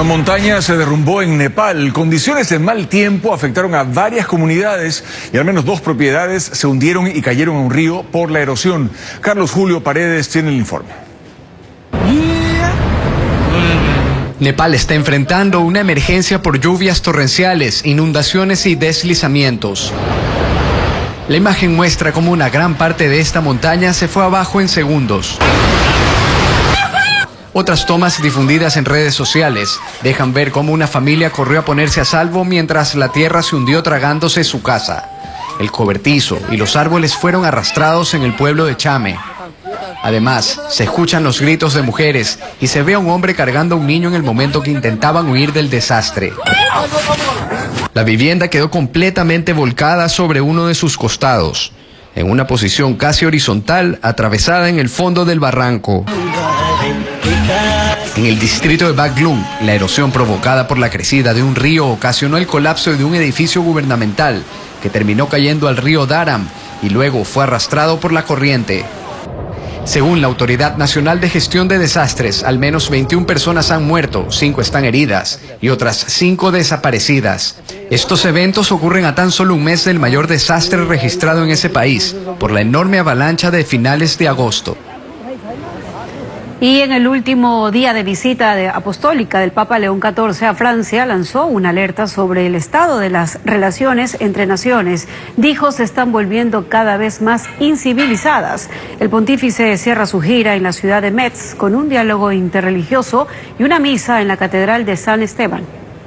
Una montaña se derrumbó en Nepal. Condiciones de mal tiempo afectaron a varias comunidades y al menos 2 propiedades se hundieron y cayeron a un río por la erosión. Carlos Julio Paredes tiene el informe. Nepal está enfrentando una emergencia por lluvias torrenciales, inundaciones y deslizamientos. La imagen muestra cómo una gran parte de esta montaña se fue abajo en segundos. Otras tomas difundidas en redes sociales dejan ver cómo una familia corrió a ponerse a salvo mientras la tierra se hundió tragándose su casa. El cobertizo y los árboles fueron arrastrados en el pueblo de Chame. Además, se escuchan los gritos de mujeres y se ve a un hombre cargando a un niño en el momento que intentaban huir del desastre. La vivienda quedó completamente volcada sobre uno de sus costados, en una posición casi horizontal, atravesada en el fondo del barranco. En el distrito de Baglung, la erosión provocada por la crecida de un río ocasionó el colapso de un edificio gubernamental que terminó cayendo al río Dharam y luego fue arrastrado por la corriente. Según la Autoridad Nacional de Gestión de Desastres, al menos 21 personas han muerto, 5 están heridas y otras 5 desaparecidas. Estos eventos ocurren a tan solo un mes del mayor desastre registrado en ese país por la enorme avalancha de finales de agosto. Y en el último día de visita apostólica del Papa León XIV a Francia, lanzó una alerta sobre el estado de las relaciones entre naciones. Dijo se están volviendo cada vez más incivilizadas. El pontífice cierra su gira en la ciudad de Metz con un diálogo interreligioso y una misa en la Catedral de San Esteban.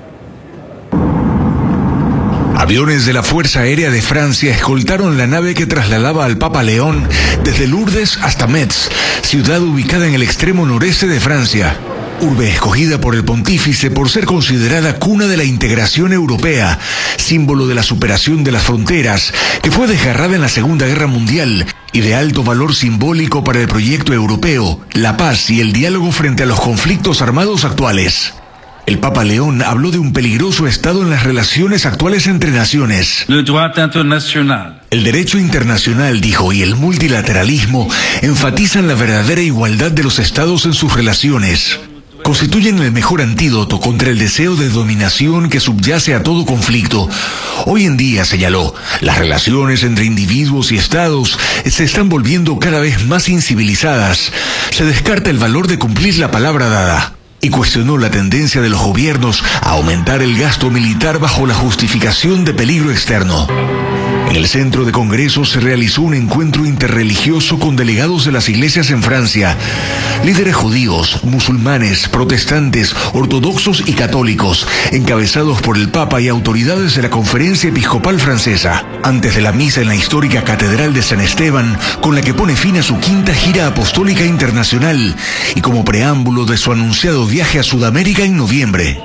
Aviones de la Fuerza Aérea de Francia escoltaron la nave que trasladaba al Papa León desde Lourdes hasta Metz, ciudad ubicada en el extremo noreste de Francia. Urbe escogida por el pontífice por ser considerada cuna de la integración europea, símbolo de la superación de las fronteras, que fue desgarrada en la Segunda Guerra Mundial y de alto valor simbólico para el proyecto europeo, la paz y el diálogo frente a los conflictos armados actuales. El Papa León habló de un peligroso estado en las relaciones actuales entre naciones. El derecho internacional, dijo, y el multilateralismo enfatizan la verdadera igualdad de los estados en sus relaciones. Constituyen el mejor antídoto contra el deseo de dominación que subyace a todo conflicto. Hoy en día, señaló, las relaciones entre individuos y estados se están volviendo cada vez más incivilizadas. Se descarta el valor de cumplir la palabra dada. Y cuestionó la tendencia de los gobiernos a aumentar el gasto militar bajo la justificación de peligro externo. En el centro de congresos se realizó un encuentro interreligioso con delegados de las iglesias en Francia, líderes judíos, musulmanes, protestantes, ortodoxos y católicos, encabezados por el Papa y autoridades de la Conferencia Episcopal Francesa, antes de la misa en la histórica Catedral de San Esteban, con la que pone fin a su 5ª gira apostólica internacional y como preámbulo de su anunciado viaje a Sudamérica en noviembre.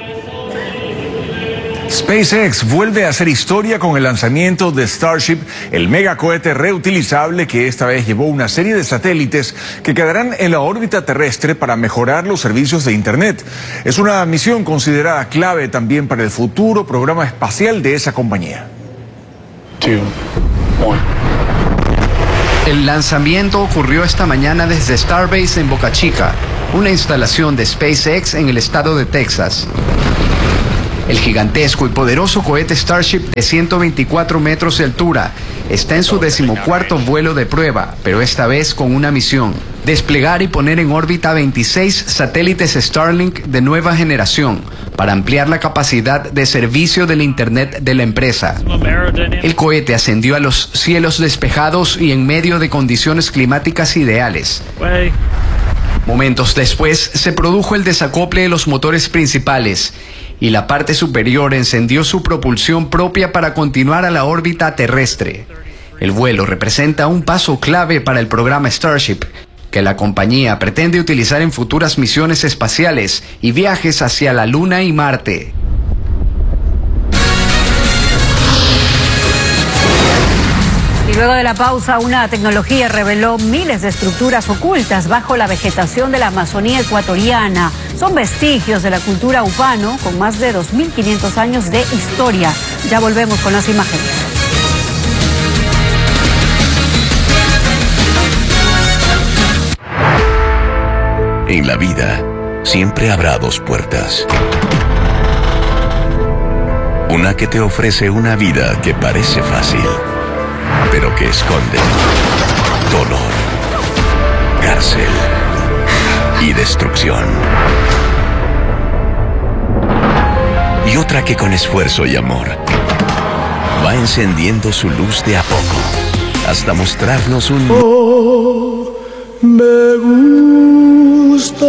SpaceX vuelve a hacer historia con el lanzamiento de Starship, el megacohete reutilizable que esta vez llevó una serie de satélites que quedarán en la órbita terrestre para mejorar los servicios de Internet. Es una misión considerada clave también para el futuro programa espacial de esa compañía. 2, 1. El lanzamiento ocurrió esta mañana desde Starbase en Boca Chica, una instalación de SpaceX en el estado de Texas. El gigantesco y poderoso cohete Starship de 124 metros de altura está en su 14º vuelo de prueba, pero esta vez con una misión: desplegar y poner en órbita 26 satélites Starlink de nueva generación para ampliar la capacidad de servicio del Internet de la empresa. El cohete ascendió a los cielos despejados y en medio de condiciones climáticas ideales. Momentos después se produjo el desacople de los motores principales y la parte superior encendió su propulsión propia para continuar a la órbita terrestre. El vuelo representa un paso clave para el programa Starship, que la compañía pretende utilizar en futuras misiones espaciales y viajes hacia la Luna y Marte. Y luego de la pausa, una tecnología reveló miles de estructuras ocultas bajo la vegetación de la Amazonía ecuatoriana. Son vestigios de la cultura upano con más de 2.500 años de historia. Ya volvemos con las imágenes. En la vida, siempre habrá dos puertas. Una que te ofrece una vida que parece fácil, pero que esconde dolor, cárcel y destrucción. Y otra que con esfuerzo y amor va encendiendo su luz de a poco hasta mostrarnos un... Oh, me gusta.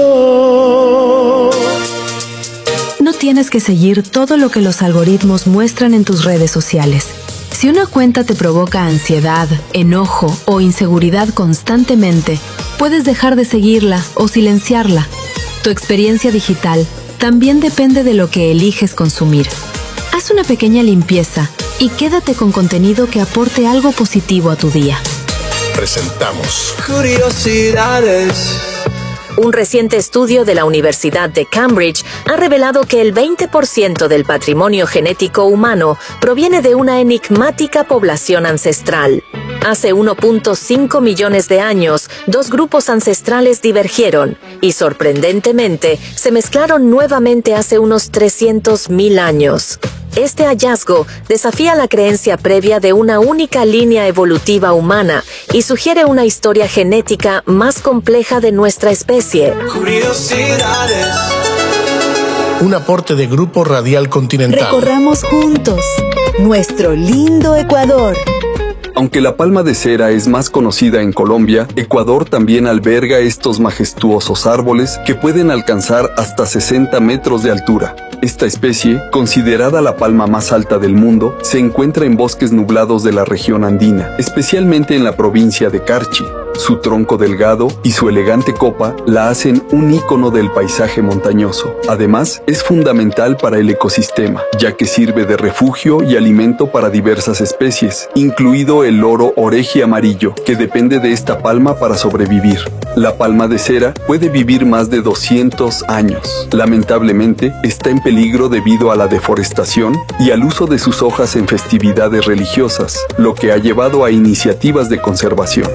No tienes que seguir todo lo que los algoritmos muestran en tus redes sociales. Si una cuenta te provoca ansiedad, enojo o inseguridad constantemente, puedes dejar de seguirla o silenciarla. Tu experiencia digital también depende de lo que eliges consumir. Haz una pequeña limpieza y quédate con contenido que aporte algo positivo a tu día. Presentamos Curiosidades. Un reciente estudio de la Universidad de Cambridge ha revelado que el 20% del patrimonio genético humano proviene de una enigmática población ancestral. Hace 1.5 millones de años, dos grupos ancestrales divergieron y, sorprendentemente, se mezclaron nuevamente hace unos 300.000 años. Este hallazgo desafía la creencia previa de una única línea evolutiva humana y sugiere una historia genética más compleja de nuestra especie. Curiosidades. Un aporte de Grupo Radial Continental. Recorramos juntos nuestro lindo Ecuador. Aunque la palma de cera es más conocida en Colombia, Ecuador también alberga estos majestuosos árboles que pueden alcanzar hasta 60 metros de altura. Esta especie, considerada la palma más alta del mundo, se encuentra en bosques nublados de la región andina, especialmente en la provincia de Carchi. Su tronco delgado y su elegante copa la hacen un ícono del paisaje montañoso. Además, es fundamental para el ecosistema, ya que sirve de refugio y alimento para diversas especies, incluido el loro oreji amarillo, que depende de esta palma para sobrevivir. La palma de cera puede vivir más de 200 años. Lamentablemente, está en peligro debido a la deforestación y al uso de sus hojas en festividades religiosas, lo que ha llevado a iniciativas de conservación.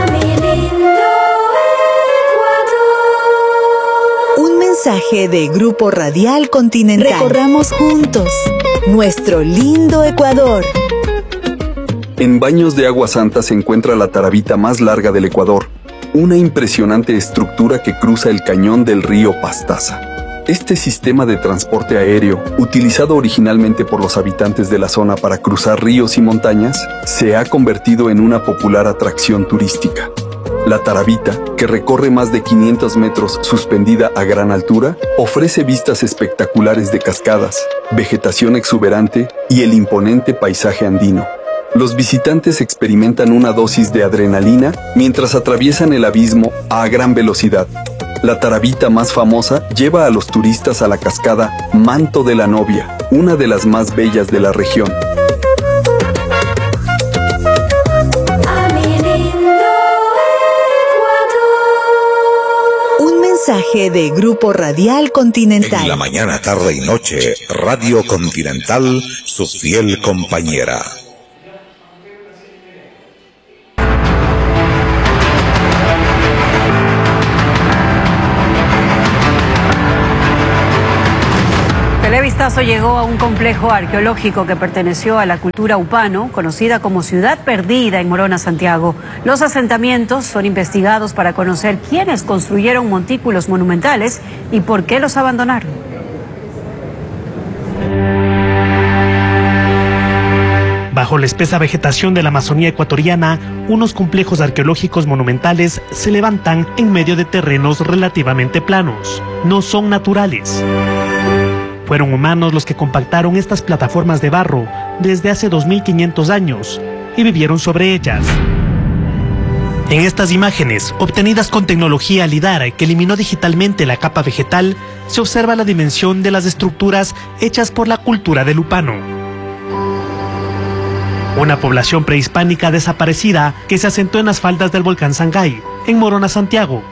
Un mensaje de Grupo Radial Continental. Recorramos juntos nuestro lindo Ecuador. En Baños de Agua Santa se encuentra la tarabita más larga del Ecuador, una impresionante estructura que cruza el cañón del río Pastaza. Este sistema de transporte aéreo, utilizado originalmente por los habitantes de la zona para cruzar ríos y montañas, se ha convertido en una popular atracción turística. La tarabita, que recorre más de 500 metros suspendida a gran altura, ofrece vistas espectaculares de cascadas, vegetación exuberante y el imponente paisaje andino. Los visitantes experimentan una dosis de adrenalina mientras atraviesan el abismo a gran velocidad. La tarabita más famosa lleva a los turistas a la cascada Manto de la Novia, una de las más bellas de la región. Un mensaje de Grupo Radial Continental. En la mañana, tarde y noche, Radio Continental, su fiel compañera. Televistazo llegó a un complejo arqueológico que perteneció a la cultura upano, conocida como Ciudad Perdida en Morona, Santiago. Los asentamientos son investigados para conocer quiénes construyeron montículos monumentales y por qué los abandonaron. Bajo la espesa vegetación de la Amazonía ecuatoriana, unos complejos arqueológicos monumentales se levantan en medio de terrenos relativamente planos. No son naturales. Fueron humanos los que compactaron estas plataformas de barro desde hace 2500 años y vivieron sobre ellas. En estas imágenes, obtenidas con tecnología LIDAR que eliminó digitalmente la capa vegetal, se observa la dimensión de las estructuras hechas por la cultura del upano. Una población prehispánica desaparecida que se asentó en las faldas del volcán Sangay, en Morona, Santiago.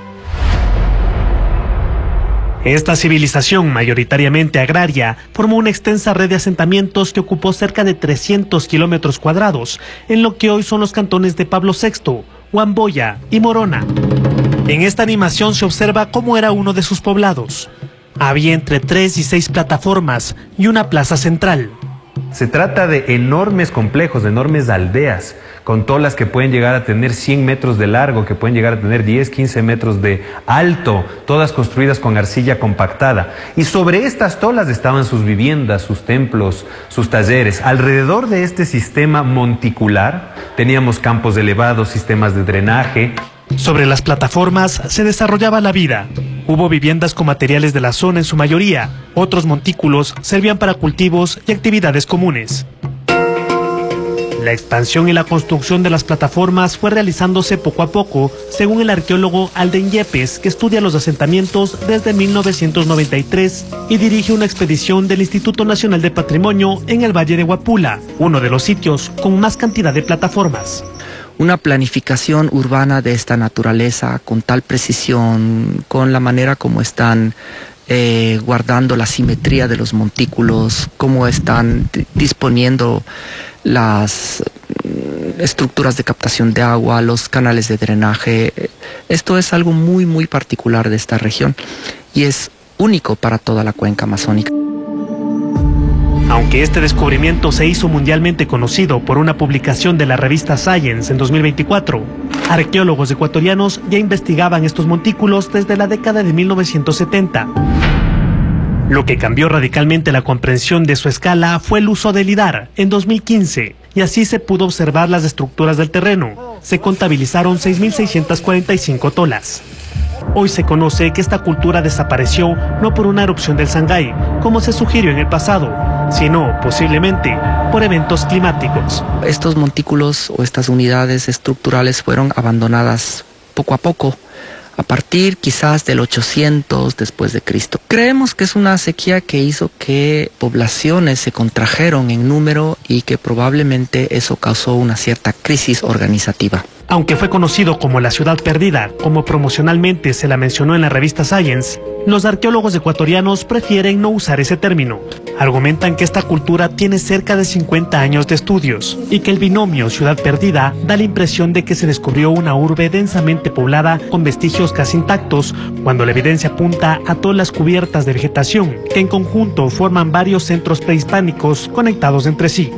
Esta civilización, mayoritariamente agraria, formó una extensa red de asentamientos que ocupó cerca de 300 kilómetros cuadrados, en lo que hoy son los cantones de Pablo VI, Huamboya y Morona. En esta animación se observa cómo era uno de sus poblados. Había entre 3 y 6 plataformas y una plaza central. Se trata de enormes complejos, de enormes aldeas, con tolas que pueden llegar a tener 100 metros de largo, que pueden llegar a tener 10, 15 metros de alto, todas construidas con arcilla compactada. Y sobre estas tolas estaban sus viviendas, sus templos, sus talleres. Alrededor de este sistema monticular teníamos campos elevados, sistemas de drenaje. Sobre las plataformas se desarrollaba la vida. Hubo viviendas con materiales de la zona en su mayoría. Otros montículos servían para cultivos y actividades comunes. La expansión y la construcción de las plataformas fue realizándose poco a poco, según el arqueólogo Alden Yepes, que estudia los asentamientos desde 1993 y dirige una expedición del Instituto Nacional de Patrimonio en el Valle de Huapula, uno de los sitios con más cantidad de plataformas. Una planificación urbana de esta naturaleza, con tal precisión, con la manera como están guardando la simetría de los montículos, cómo están disponiendo las estructuras de captación de agua, los canales de drenaje. Esto es algo muy, muy particular de esta región y es único para toda la cuenca amazónica. Aunque este descubrimiento se hizo mundialmente conocido por una publicación de la revista Science en 2024, arqueólogos ecuatorianos ya investigaban estos montículos desde la década de 1970. Lo que cambió radicalmente la comprensión de su escala fue el uso del lidar en 2015, y así se pudo observar las estructuras del terreno. Se contabilizaron 6.645 tolas. Hoy se conoce que esta cultura desapareció no por una erupción del Sangay, como se sugirió en el pasado, sino posiblemente por eventos climáticos. Estos montículos o estas unidades estructurales fueron abandonadas poco a poco, a partir quizás del 800 después de Cristo. Creemos que es una sequía que hizo que poblaciones se contrajeron en número y que probablemente eso causó una cierta crisis organizativa. Aunque fue conocido como la ciudad perdida, como promocionalmente se la mencionó en la revista Science, los arqueólogos ecuatorianos prefieren no usar ese término. Argumentan que esta cultura tiene cerca de 50 años de estudios y que el binomio ciudad perdida da la impresión de que se descubrió una urbe densamente poblada con vestigios casi intactos, cuando la evidencia apunta a todas cubiertas de vegetación que en conjunto forman varios centros prehispánicos conectados entre sí.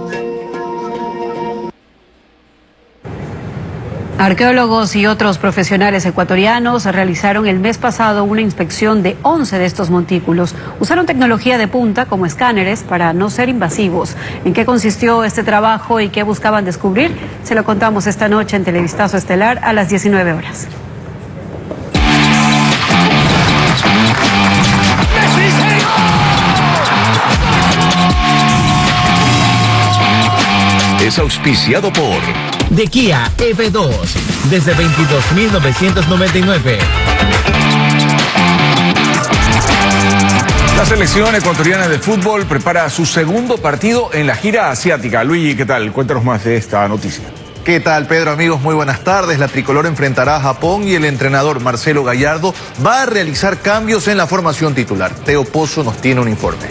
Arqueólogos y otros profesionales ecuatorianos realizaron el mes pasado una inspección de 11 de estos montículos. Usaron tecnología de punta como escáneres para no ser invasivos. ¿En qué consistió este trabajo y qué buscaban descubrir? Se lo contamos esta noche en Televistazo Estelar a las 19 horas. Es auspiciado por de Kia F2 desde 22.999. La selección ecuatoriana de fútbol prepara su segundo partido en la gira asiática. Luigi, ¿qué tal? Cuéntanos más de esta noticia. ¿Qué tal, Pedro? Amigos, muy buenas tardes. La tricolor enfrentará a Japón y el entrenador Marcelo Gallardo va a realizar cambios en la formación titular. Teo Pozo nos tiene un informe.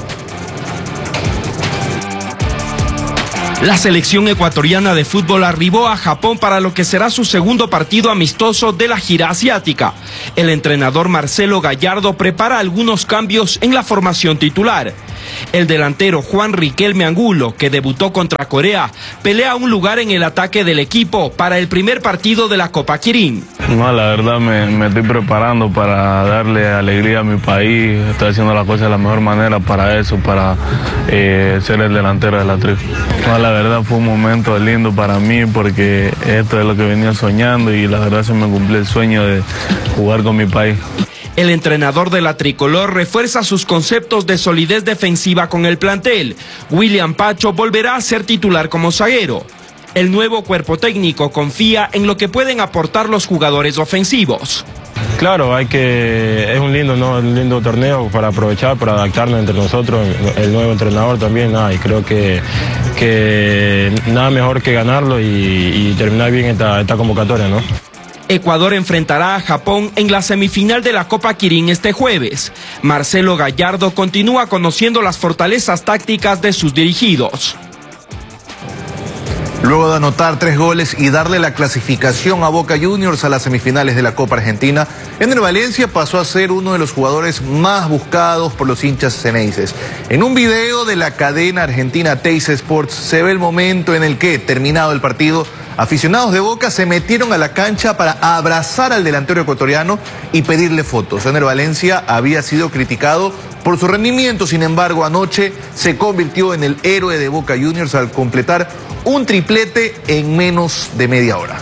La selección ecuatoriana de fútbol arribó a Japón para lo que será su segundo partido amistoso de la gira asiática. El entrenador Marcelo Gallardo prepara algunos cambios en la formación titular. El delantero Juan Riquelme Angulo, que debutó contra Corea, pelea un lugar en el ataque del equipo para el primer partido de la Copa Kirin. No, la verdad me estoy preparando para darle alegría a mi país. Estoy haciendo las cosas de la mejor manera para eso, para ser el delantero de la tribu. No, la verdad fue un momento lindo para mí porque esto es lo que venía soñando y la verdad se me cumplió el sueño de jugar con mi país. El entrenador de la tricolor refuerza sus conceptos de solidez defensiva con el plantel. William Pacho volverá a ser titular como zaguero. El nuevo cuerpo técnico confía en lo que pueden aportar los jugadores ofensivos. Claro, es un lindo torneo para aprovechar, para adaptarnos entre nosotros, el nuevo entrenador también, y creo que nada mejor que ganarlo y terminar bien esta convocatoria, ¿no? Ecuador enfrentará a Japón en la semifinal de la Copa Kirin este jueves. Marcelo Gallardo continúa conociendo las fortalezas tácticas de sus dirigidos. Luego de anotar 3 goles y darle la clasificación a Boca Juniors a las semifinales de la Copa Argentina, Ener Valencia pasó a ser uno de los jugadores más buscados por los hinchas ceneices. En un video de la cadena argentina Teis Sports se ve el momento en el que, terminado el partido, aficionados de Boca se metieron a la cancha para abrazar al delantero ecuatoriano y pedirle fotos. Ener Valencia había sido criticado por su rendimiento, sin embargo, anoche se convirtió en el héroe de Boca Juniors al completar un triplete en menos de media hora.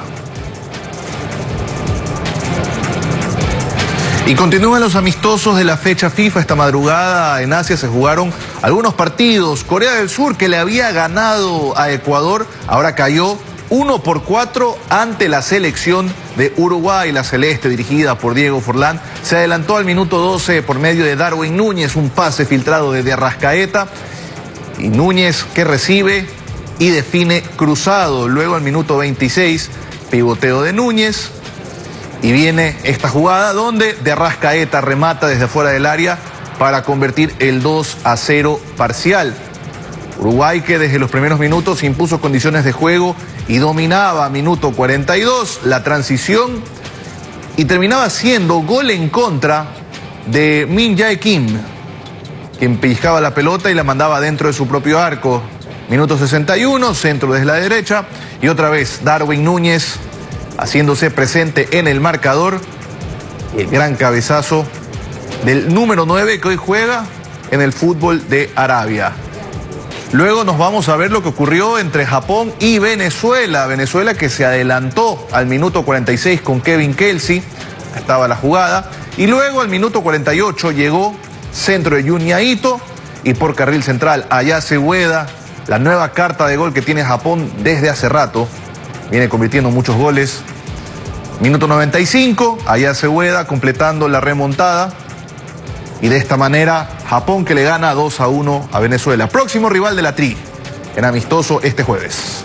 Y continúan los amistosos de la fecha FIFA. Esta madrugada en Asia se jugaron algunos partidos. Corea del Sur, que le había ganado a Ecuador, ahora cayó 1-4 ante la selección de Uruguay. La celeste, dirigida por Diego Forlán, se adelantó al minuto 12 por medio de Darwin Núñez, un pase filtrado de Arrascaeta, y Núñez que recibe y define cruzado. Luego al minuto 26, pivoteo de Núñez, y viene esta jugada donde de Arrascaeta remata desde fuera del área para convertir el 2-0 parcial. Uruguay, que desde los primeros minutos impuso condiciones de juego y dominaba. Minuto 42, la transición, y terminaba siendo gol en contra de Min Jae Kim, quien pellizcaba la pelota y la mandaba dentro de su propio arco. Minuto 61, centro desde la derecha, y otra vez Darwin Núñez haciéndose presente en el marcador. El gran cabezazo del número 9 que hoy juega en el fútbol de Arabia. Luego nos vamos a ver lo que ocurrió entre Japón y Venezuela. Venezuela, que se adelantó al minuto 46 con Kevin Kelsey, estaba la jugada, y luego al minuto 48 llegó centro de Junya Ito, y por carril central Ayase Ueda, la nueva carta de gol que tiene Japón desde hace rato, viene convirtiendo muchos goles. Minuto 95, Ayase Ueda completando la remontada, y de esta manera Japón que le gana 2-1 a Venezuela. Próximo rival de la Tri en amistoso este jueves.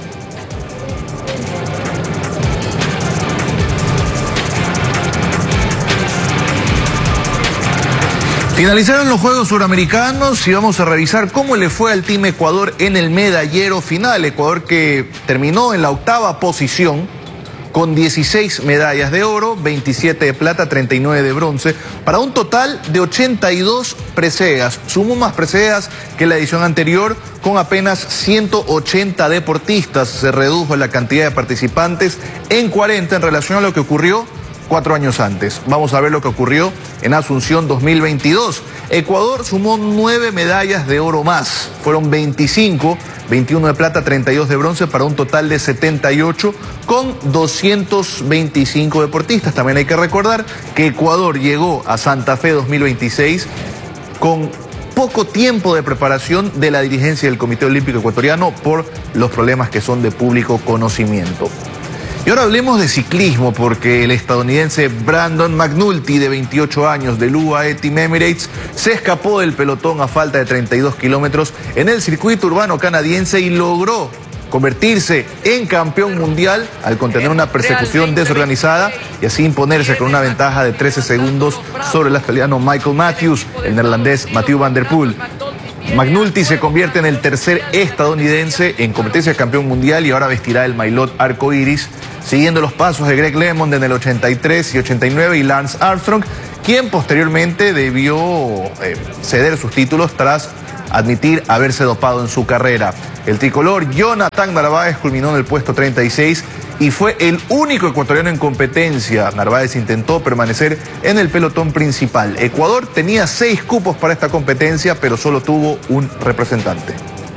Finalizaron los Juegos Suramericanos y vamos a revisar cómo le fue al Team Ecuador en el medallero final. Ecuador, que terminó en la 8ª posición con 16 medallas de oro, 27 de plata, 39 de bronce, para un total de 82 preseas. Sumó más preseas que la edición anterior, con apenas 180 deportistas. Se redujo la cantidad de participantes en 40 en relación a lo que ocurrió 4 años antes. Vamos a ver lo que ocurrió en Asunción 2022. Ecuador sumó 9 medallas de oro más. Fueron 25, 21 de plata, 32 de bronce, para un total de 78 con 225 deportistas. También hay que recordar que Ecuador llegó a Santa Fe 2026 con poco tiempo de preparación de la dirigencia del Comité Olímpico Ecuatoriano por los problemas que son de público conocimiento. Y ahora hablemos de ciclismo, porque el estadounidense Brandon McNulty, de 28 años, del UAE Team Emirates, se escapó del pelotón a falta de 32 kilómetros en el circuito urbano canadiense y logró convertirse en campeón mundial al contener una persecución desorganizada y así imponerse con una ventaja de 13 segundos sobre el australiano Michael Matthews, el neerlandés Mathieu van der Poel. McNulty se convierte en el tercer estadounidense en convertirse campeón mundial y ahora vestirá el maillot arcoíris, siguiendo los pasos de Greg LeMond en el 83 y 89 y Lance Armstrong, quien posteriormente debió ceder sus títulos tras admitir haberse dopado en su carrera. El tricolor Jonathan Narváez culminó en el puesto 36 y fue el único ecuatoriano en competencia. Narváez intentó permanecer en el pelotón principal. Ecuador tenía 6 cupos para esta competencia, pero solo tuvo un representante.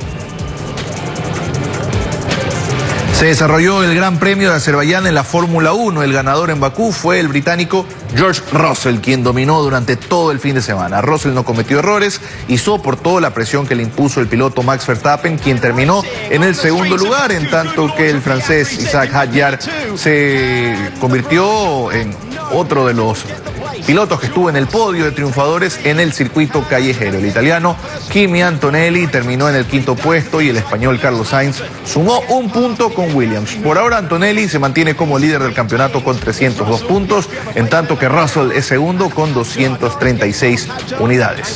Se desarrolló el Gran Premio de Azerbaiyán en la Fórmula 1. El ganador en Bakú fue el británico George Russell, quien dominó durante todo el fin de semana. Russell no cometió errores y soportó la presión que le impuso el piloto Max Verstappen, quien terminó en el segundo lugar, en tanto que el francés Isaac Hadjar se convirtió en otro de los pilotos que estuvo en el podio de triunfadores en el circuito callejero. El italiano Kimi Antonelli terminó en el 5º puesto y el español Carlos Sainz sumó 1 punto con Williams. Por ahora Antonelli se mantiene como líder del campeonato con 302 puntos, en tanto que Russell es segundo con 236 unidades.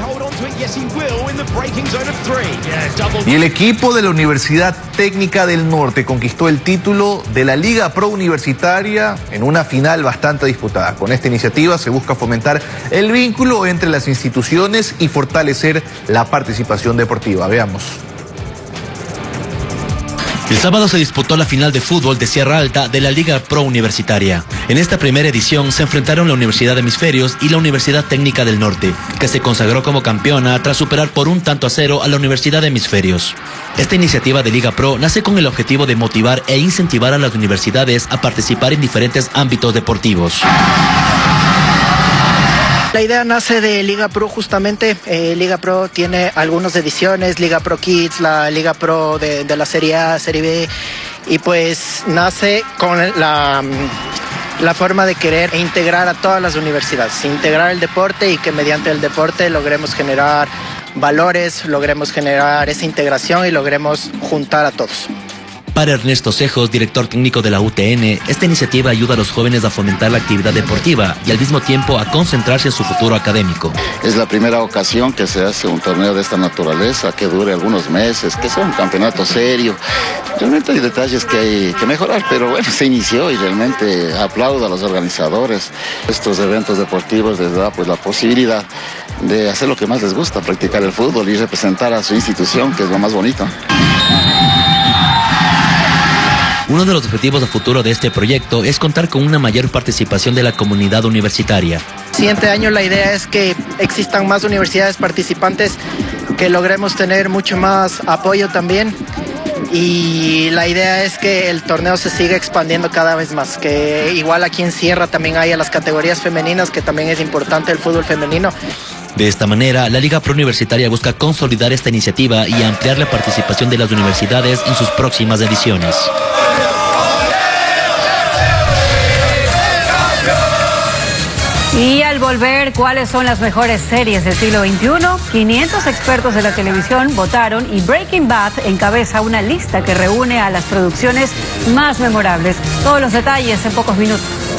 Y el equipo de la Universidad Técnica del Norte conquistó el título de la Liga Pro Universitaria en una final bastante disputada. Con esta iniciativa se busca fomentar el vínculo entre las instituciones y fortalecer la participación deportiva. Veamos. El sábado se disputó la final de fútbol de Sierra Alta de la Liga Pro Universitaria. En esta primera edición se enfrentaron la Universidad de Hemisferios y la Universidad Técnica del Norte, que se consagró como campeona tras superar por 1-0 a la Universidad de Hemisferios. Esta iniciativa de Liga Pro nace con el objetivo de motivar e incentivar a las universidades a participar en diferentes ámbitos deportivos. La idea nace de Liga Pro justamente. Liga Pro tiene algunas ediciones, Liga Pro Kids, la Liga Pro de la Serie A, Serie B, y pues nace con la forma de querer integrar a todas las universidades, integrar el deporte y que mediante el deporte logremos generar valores, logremos generar esa integración y logremos juntar a todos. Para Ernesto Cejos, director técnico de la UTN, esta iniciativa ayuda a los jóvenes a fomentar la actividad deportiva y al mismo tiempo a concentrarse en su futuro académico. Es la primera ocasión que se hace un torneo de esta naturaleza, que dure algunos meses, que sea un campeonato serio. Realmente hay detalles que hay que mejorar, pero bueno, se inició y realmente aplaudo a los organizadores. Estos eventos deportivos les da pues la posibilidad de hacer lo que más les gusta, practicar el fútbol y representar a su institución, que es lo más bonito. Uno de los objetivos a futuro de este proyecto es contar con una mayor participación de la comunidad universitaria. Siguiente año la idea es que existan más universidades participantes, que logremos tener mucho más apoyo también. Y la idea es que el torneo se siga expandiendo cada vez más, que igual aquí en Sierra también haya las categorías femeninas, que también es importante el fútbol femenino. De esta manera, la Liga Pro Universitaria busca consolidar esta iniciativa y ampliar la participación de las universidades en sus próximas ediciones. Y al volver, ¿cuáles son las mejores series del siglo XXI? 500 expertos de la televisión votaron y Breaking Bad encabeza una lista que reúne a las producciones más memorables. Todos los detalles en pocos minutos.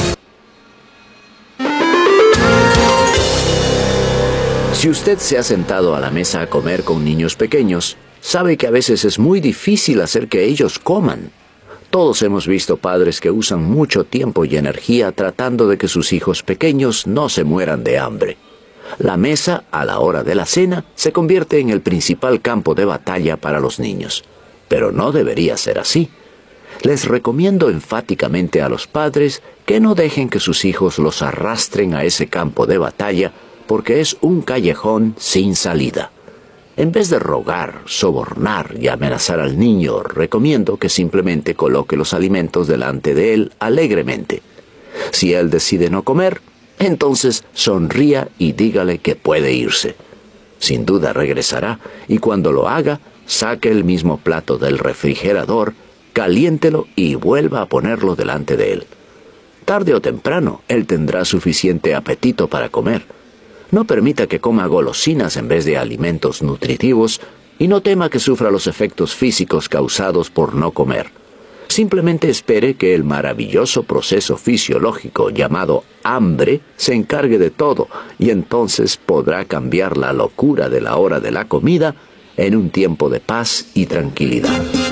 Si usted se ha sentado a la mesa a comer con niños pequeños, sabe que a veces es muy difícil hacer que ellos coman. Todos hemos visto padres que usan mucho tiempo y energía tratando de que sus hijos pequeños no se mueran de hambre. La mesa, a la hora de la cena, se convierte en el principal campo de batalla para los niños. Pero no debería ser así. Les recomiendo enfáticamente a los padres que no dejen que sus hijos los arrastren a ese campo de batalla, porque es un callejón sin salida. En vez de rogar, sobornar y amenazar al niño, recomiendo que simplemente coloque los alimentos delante de él alegremente. Si él decide no comer, entonces sonría y dígale que puede irse. Sin duda regresará, y cuando lo haga, saque el mismo plato del refrigerador, caliéntelo y vuelva a ponerlo delante de él. Tarde o temprano, él tendrá suficiente apetito para comer. No permita que coma golosinas en vez de alimentos nutritivos y no tema que sufra los efectos físicos causados por no comer. Simplemente espere que el maravilloso proceso fisiológico llamado hambre se encargue de todo y entonces podrá cambiar la locura de la hora de la comida en un tiempo de paz y tranquilidad.